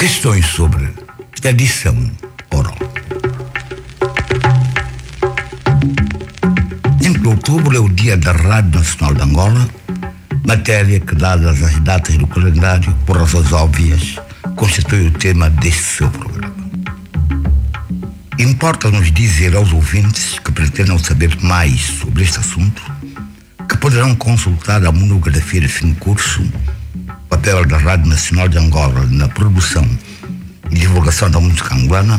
Questões sobre tradição oral. 5 de outubro é o dia da Rádio Nacional de Angola, matéria que, dadas as datas do calendário, por razões óbvias, constitui o tema deste seu programa. Importa-nos dizer aos ouvintes que pretendam saber mais sobre este assunto que poderão consultar a monografia de fim de curso, papel da Rádio Nacional de Angola na produção e divulgação da música angolana,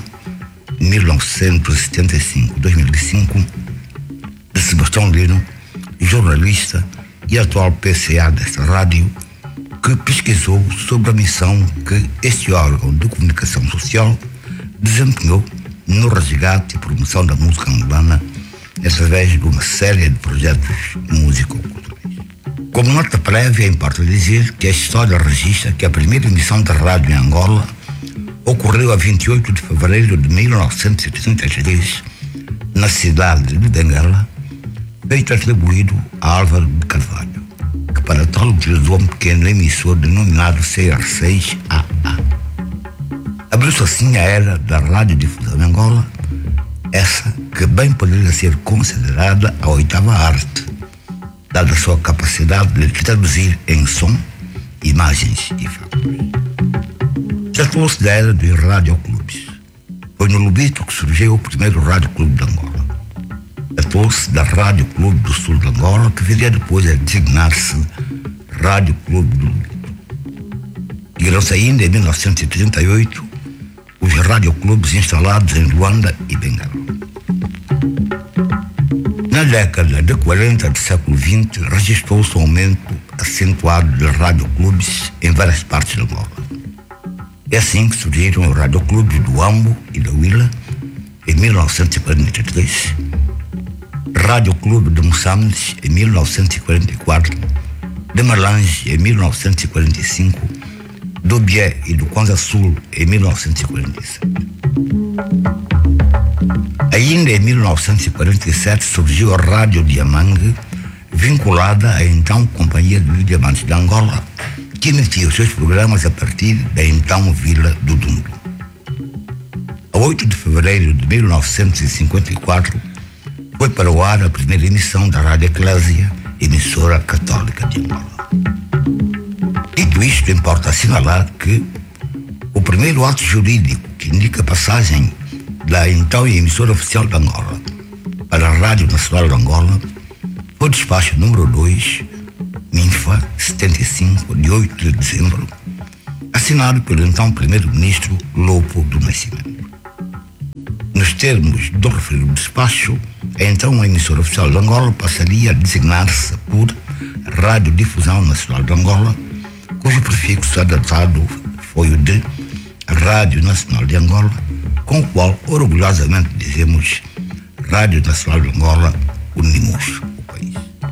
1975-2005, de Sebastião Lino, jornalista e atual PCA desta rádio, que pesquisou sobre a missão que este órgão de comunicação social desempenhou no resgate e promoção da música angolana através de uma série de projetos músico-culturais. Como nota prévia, importa dizer que a história registra que a primeira emissão da rádio em Angola ocorreu a 28 de fevereiro de 1933, na cidade de Benguela, feito atribuído a Álvaro de Carvalho, que para tal utilizou um pequeno emissor denominado CR6AA. Abriu-se assim a era da radiodifusão em Angola, essa que bem poderia ser considerada a oitava arte, dada a sua capacidade de traduzir em som, imagens e fatos. Tratou-se da era dos radioclubes. Foi no Lubito que surgiu o primeiro radioclube de Angola. Tratou-se da Rádio Clube do Sul de Angola, que viria depois a designar-se Rádio Clube do Lubito. Seguiram-se ainda em 1938 os radioclubes instalados em Luanda e Benguela. Na década de 40 do século XX, registrou-se um aumento acentuado de radioclubes em várias partes da Angola. É assim que surgiram os radioclubes do Ambo e da Huila, em 1943, Radioclube de Moçambique, em 1944, de Malange, em 1945, do Bié e do Kwanza Sul, em 1947. Ainda em 1947 surgiu a Rádio Diamangue, vinculada à então Companhia dos Diamantes de Angola, que emitia os seus programas a partir da então Vila do Dundu. A 8 de fevereiro de 1954, foi para o ar a primeira emissão da Rádio Eclésia, emissora católica de Angola. Dito isto, importa assinalar que o primeiro ato jurídico que indica a passagem da então emissora oficial de Angola para a Rádio Nacional de Angola foi o despacho número 2, MINFA 75, de 8 de dezembro, assinado pelo então primeiro-ministro Lopo do Nascimento. Nos termos do referido despacho, a então emissora oficial de Angola passaria a designar-se por Radiodifusão Nacional de Angola, cujo prefixo adaptado foi o de Rádio Nacional de Angola, com o qual orgulhosamente dizemos Rádio Nacional de Angola, unimos o país.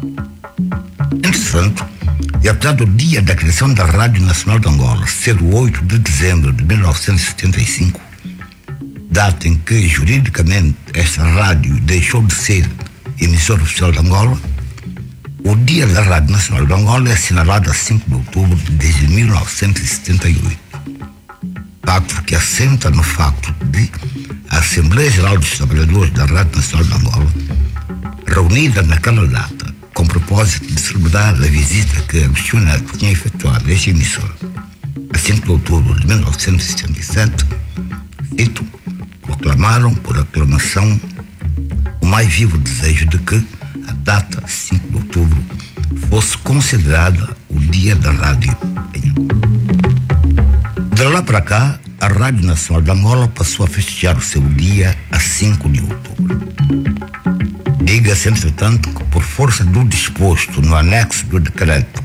Entretanto, e apesar do dia da criação da Rádio Nacional de Angola ser o 8 de dezembro de 1975, data em que juridicamente esta rádio deixou de ser emissora oficial de Angola, o dia da Rádio Nacional de Angola é assinalado a 5 de outubro desde 1978. Facto que assenta no facto de a Assembleia Geral dos Trabalhadores da Rádio Nacional de Angola, reunida naquela data com propósito de celebrar a visita que Agostinho Neto tinha efetuado a esta emissora, a 5 de outubro de 1977, cito, proclamaram por aclamação o mais vivo desejo de que a data 5 de outubro fosse considerada o dia da rádio em Angola. De lá para cá, a Rádio Nacional de Angola passou a festejar o seu dia a 5 de outubro. Diga-se, entretanto, que por força do disposto no anexo do decreto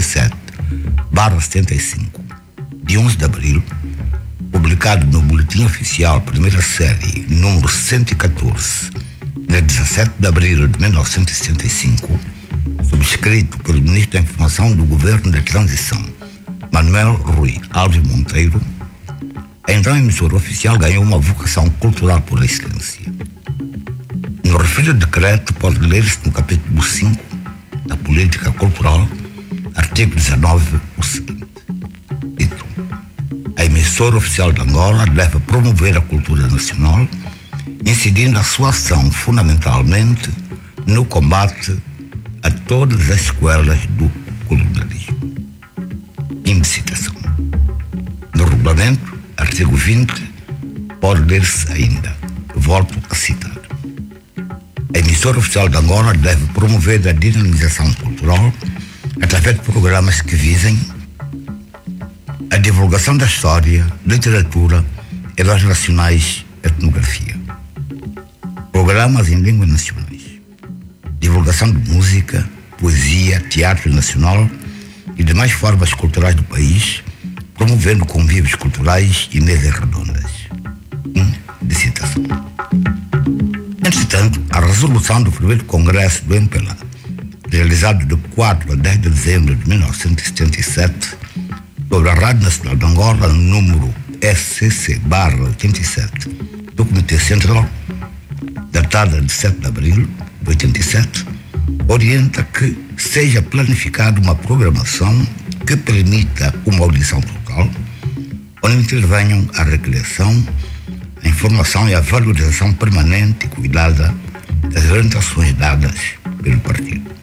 47/75, de 11 de abril, publicado no Boletim Oficial, primeira série, número 114, de 17 de abril de 1965, subscrito pelo Ministro da Informação do Governo da Transição, Manuel Rui Alves Monteiro, a então emissora oficial ganhou uma vocação cultural por excelência. No referido decreto pode ler-se no capítulo 5 da Política Cultural, artigo 19, o seguinte: a emissora emissora oficial de Angola deve promover a cultura nacional, incidindo a sua ação fundamentalmente no combate a todas as sequelas do colonialismo. Fim de citação. No regulamento, artigo 20, pode ler-se ainda, volto a citar: a emissora oficial de Angola deve promover a dinamização cultural através de programas que visem a divulgação da história, literatura, heróis nacionais, etnografia. Programas em línguas nacionais. Divulgação de música, poesia, teatro nacional e demais formas culturais do país, promovendo convívios culturais e mesas redondas. De citação. Entretanto, a resolução do primeiro Congresso do MPLA, realizado de 4 a 10 de dezembro de 1977, sobre a Rádio Nacional de Angola, número SCC-87, do Comitê Central, datada de 7 de abril de 87, orienta que seja planificada uma programação que permita uma audição total, onde intervenham a recreação, a informação e a valorização permanente e cuidada das orientações dadas pelo partido.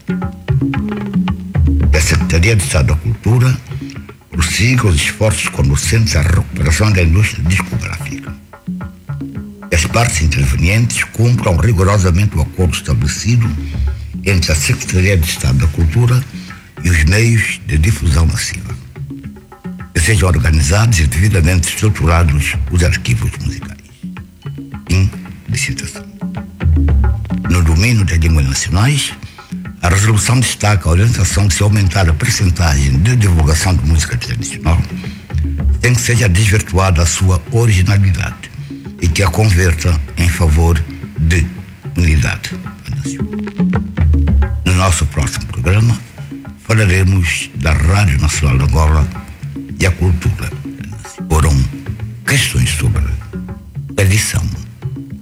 A Secretaria de Estado da Cultura prossiga os esforços conducentes à recuperação da indústria discográfica. As partes intervenientes cumpram rigorosamente o acordo estabelecido entre a Secretaria de Estado da Cultura e os meios de difusão massiva. Que sejam organizados e devidamente estruturados os arquivos musicais. Fim de citação. No domínio das línguas nacionais, a resolução destaca a orientação de se aumentar a percentagem de divulgação de música tradicional, sem que seja desvirtuada a sua originalidade e que a converta em favor de unidade nacional. No nosso próximo programa, falaremos da Rádio Nacional de Angola e a cultura.